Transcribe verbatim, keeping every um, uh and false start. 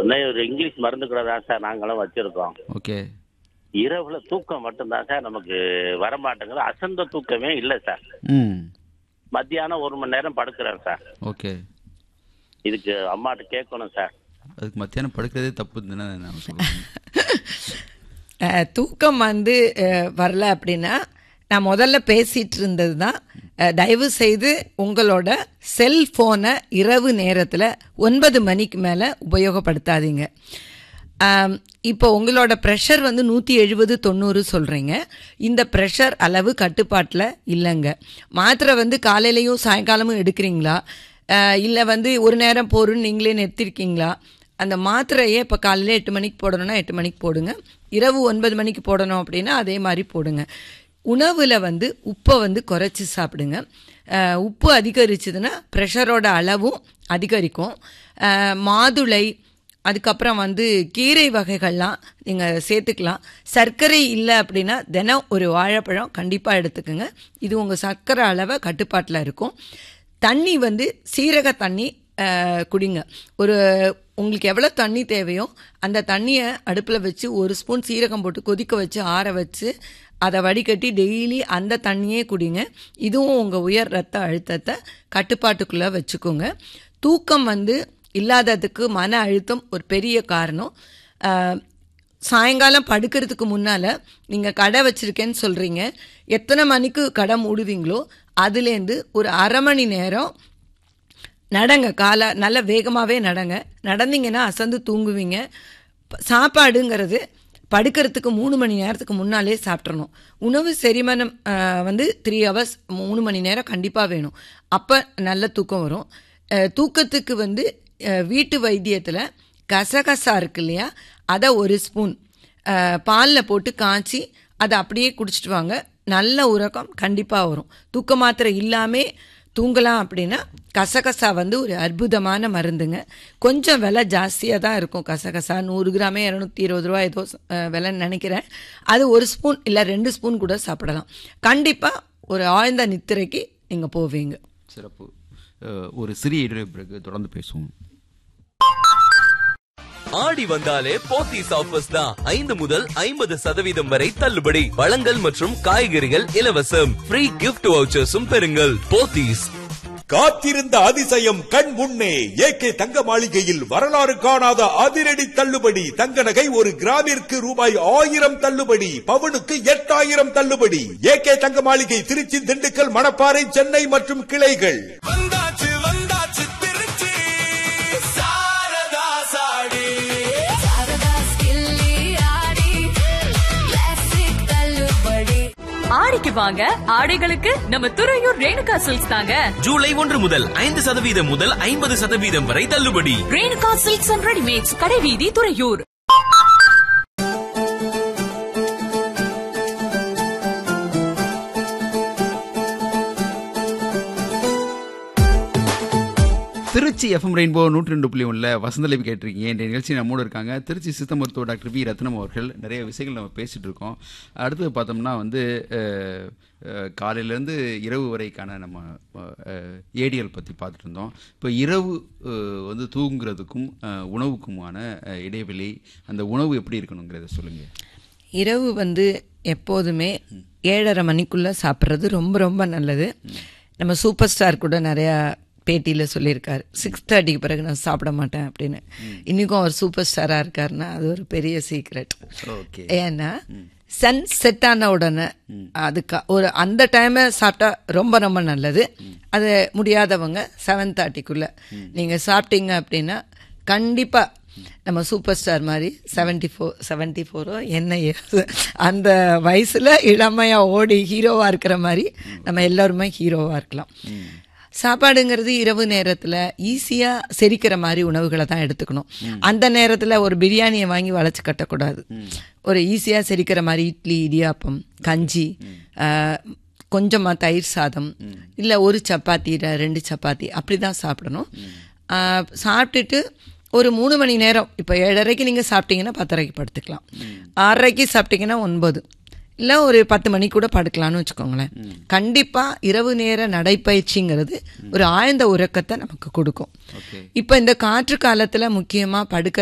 இன்னும் ஒரு இங்கிலீஷ் மருந்து கூட தான் சார் நாங்களும் வச்சிருக்கோம். ஓகே. இரவுல தூக்கம் மட்டும்தான் சார் நமக்கு வரமாட்டேங்குது. அசந்த தூக்கமே இல்லை சார். ம். மத்தியானம் ஒரு மணி நேரம் படுக்கிறேன் சார். ஓகே. இதுக்கு அம்மாட்ட கேட்கணும் சார். அதுக்கு மத்தியானம் படுக்கிறதே தப்பு தானே நான் சொல்லுவேன். அஹ், தூக்கம் வந்து அஹ், வரல அப்படின்னா நான் முதல்ல பேசிகிட்டு இருந்தது தான், தயவு செய்து உங்களோட செல்ஃபோனை இரவு நேரத்தில் ஒன்பது மணிக்கு மேலே உபயோகப்படுத்தாதீங்க. ஆம், இப்போ உங்களோட ப்ரெஷர் வந்து நூற்றி எழுபது தொண்ணூறு சொல்கிறீங்க. இந்த ப்ரெஷர் அளவு கட்டுப்பாட்டில் இல்லைங்க. மாத்திரை வந்து காலையிலையும் சாயங்காலமும் எடுக்கிறீங்களா, இல்லை வந்து ஒரு நேரம் போருன்னு நீங்களே நிறுத்திருக்கீங்களா? அந்த மாத்திரையே இப்போ காலையில் எட்டு மணிக்கு போடணும்னா எட்டு மணிக்கு போடுங்க, இரவு ஒன்பது மணிக்கு போடணும் அப்படின்னா அதே மாதிரி போடுங்க. உணவில் வந்து உப்பை வந்து குறைச்சி சாப்பிடுங்க. அஹ், உப்பு அதிகரிச்சதுன்னா ப்ரெஷரோட அளவும் அதிகரிக்கும். அஹ், மாதுளை, அதுக்கப்புறம் வந்து கீரை வகைகள்லாம் நீங்கள் சேர்த்துக்கலாம். சர்க்கரை இல்லை அப்படின்னா தினம் ஒரு வாழைப்பழம் கண்டிப்பாக எடுத்துக்கோங்க. இது உங்கள் சர்க்கரை அளவை கட்டுப்பாட்டில் இருக்கும். தண்ணி வந்து சீரக தண்ணி அஹ், குடிங்க. ஒரு உங்களுக்கு எவ்வளோ தண்ணி தேவையோ அந்த தண்ணியை அடுப்பில் வச்சு ஒரு ஸ்பூன் சீரகம் போட்டு கொதிக்க வச்சு ஆற வச்சு அதை வடிகட்டி டெய்லி அந்த தண்ணியே குடிங்க. இதுவும் உங்கள் உயர் ரத்த அழுத்தத்தை கட்டுப்பாட்டுக்குள்ளே வச்சுக்கோங்க. தூக்கம் வந்து இல்லாததுக்கு மன அழுத்தம் ஒரு பெரிய காரணம். அஹ், சாயங்காலம் படுக்கிறதுக்கு முன்னால் நீங்கள் கடை வச்சுருக்கேன்னு சொல்கிறீங்க. எத்தனை மணிக்கு கடை மூடுவீங்களோ அதுலேருந்து ஒரு அரை மணி நேரம் நடங்க. காலை நல்ல வேகமாகவே நடங்க. நடந்தீங்கன்னா அசந்து தூங்குவீங்க. சாப்பாடுங்கிறது படுக்கிறதுக்கு மூணு மணி நேரத்துக்கு முன்னாலே சாப்பிட்றணும். உணவு செரிமானம் அஹ், வந்து த்ரீ ஹவர்ஸ் மூணு மணி நேரம் கண்டிப்பாக வேணும். அப்போ நல்ல தூக்கம் வரும். அஹ், தூக்கத்துக்கு வந்து அஹ், வீட்டு வைத்தியத்தில் கசகசா இருக்கு இல்லையா, அதை ஒரு ஸ்பூன் பாலில் போட்டு காய்ச்சி அதை அப்படியே குடிச்சிட்டு வாங்க. நல்ல உறக்கம் கண்டிப்பாக வரும். தூக்க மாத்திரை இல்லாமல் தூங்கலாம் அப்படின்னா கசகசா வந்து ஒரு அற்புதமான மருந்துங்க. கொஞ்சம் விலை ஜாஸ்தியாக தான் இருக்கும். கசகசா நூறு கிராமே இரநூத்தி இருபது ரூபா ஏதோ அஹ், விலைன்னு நினைக்கிறேன். அது ஒரு ஸ்பூன் இல்லை ரெண்டு ஸ்பூன் கூட சாப்பிடலாம். கண்டிப்பாக ஒரு ஆழ்ந்த நித்திரைக்கு நீங்கள் போவீங்க. சிறப்பு. அஹ், ஒரு சிறிய இடைவெளி பிறகு தொடர்ந்து பேசுவோம். ஆடி வந்தாலே போத்தீஸ் ஆஃபர்ஸ் தான். ஐந்து முதல் ஐம்பது சதவீதம் வரை தள்ளுபடி. பழங்கள் மற்றும் காய்கறிகள் இலவசம். ஃப்ரீ கிஃப்ட் வவுச்சர்ஸும் பெறுங்கள். போத்தீஸ். காத்திருந்த அதிசயம் கண் முன்னே. ஏகே தங்க மாளிகையில் வரலாறு காணாத அதிரடி தள்ளுபடி. தங்க நகை ஒரு கிராமிற்கு ரூபாய் ஆயிரம் தள்ளுபடி. பவுனுக்கு எட்டாயிரம் தள்ளுபடி. ஏகே தங்க மாளிகை திருச்சி, திண்டுக்கல், மணப்பாறை, சென்னை மற்றும் கிளைகள். வந்தாச்சு வந்தாச்சு திருச்சி சாரதா சாடி. ஆடிக்கு வாங்க, ஆடைகளுக்கு நம்ம துறையூர் ரேணுகா சில்க்ஸ் தாங்க. ஜூலை ஒன்று முதல் ஐந்து சதவீதம் முதல் ஐம்பது சதவீதம் வரை தள்ளுபடி. ரேணுகா சில்க்ஸ் அண்ட் ரெடிமேட்ஸ், கடைவீதி, துறையூர். திருச்சி எஃப்எம் ரெயின்போ நூற்றி ரெண்டு புள்ளி ஒன்றில் வசந்தலைவி கேட்டிருக்கீங்க. இந்த நிகழ்ச்சி நம்மோடு இருக்காங்க திருச்சி சித்த மருத்துவர் டாக்டர் வி ரத்னம் அவர்கள். நிறைய விஷயங்கள் நம்ம பேசிகிட்டு இருக்கோம். அடுத்தது பார்த்தோம்னா வந்து காலையிலேருந்து இரவு வரைக்கான நம்ம ஏடிஎல் பற்றி பார்த்துட்டு இருந்தோம். இப்போ இரவு வந்து தூங்குறதுக்கும் உணவுக்குமான இடைவெளி, அந்த உணவு எப்படி இருக்கணுங்கிறத சொல்லுங்கள். இரவு வந்து எப்போதுமே ஏழரை மணிக்குள்ளே சாப்பிட்றது ரொம்ப ரொம்ப நல்லது. நம்ம சூப்பர் ஸ்டார் கூட நிறையா பேட்டியில் சொல்லியிருக்காரு, சிக்ஸ் தேர்ட்டிக்கு பிறகு நான் சாப்பிட மாட்டேன் அப்படின்னு. இன்றைக்கும் அவர் சூப்பர் ஸ்டாராக இருக்காருன்னா அது ஒரு பெரிய சீக்ரெட். ஏன்னா சன் செட் ஆன உடனே அதுக்கு ஒரு அந்த டைமை சாப்பிட்டா ரொம்ப ரொம்ப நல்லது. அது முடியாதவங்க செவன் தேர்ட்டிக்குள்ளே நீங்கள் சாப்பிட்டீங்க அப்படின்னா கண்டிப்பாக நம்ம சூப்பர் ஸ்டார் மாதிரி செவன்டி ஃபோர் செவன்டி ஃபோரோ என்ன அந்த வயசில் இளமையாக ஓடி ஹீரோவாக இருக்கிற மாதிரி நம்ம எல்லோருமே ஹீரோவாக இருக்கலாம். சாப்பாடுங்கிறது இரவு நேரத்தில் ஈஸியாக செரிக்கிற மாதிரி உணவுகளை தான் எடுத்துக்கணும். அந்த நேரத்தில் ஒரு பிரியாணியை வாங்கி வளைச்சி கட்டக்கூடாது. ஒரு ஈஸியாக செரிக்கிற மாதிரி இட்லி, இடியாப்பம், கஞ்சி, கொஞ்சமாக தயிர் சாதம், இல்லை ஒரு சப்பாத்தி ரெண்டு சப்பாத்தி அப்படி தான் சாப்பிடணும். சாப்பிட்டுட்டு ஒரு மூணு மணி நேரம், இப்போ ஏழரைக்கு நீங்கள் சாப்பிட்டீங்கன்னா பத்தரைக்கு படுத்துக்கலாம். ஆறரைக்கு சாப்பிட்டீங்கன்னா ஒன்பது, இல்லை ஒரு பத்து மணி கூட படுக்கலான்னு வச்சுக்கோங்களேன். கண்டிப்பாக இரவு நேர நடைப்பயிற்சிங்கிறது ஒரு ஆழ்ந்த உறக்கத்தை நமக்கு கொடுக்கும். இப்போ இந்த காற்று காலத்தில் முக்கியமாக படுக்க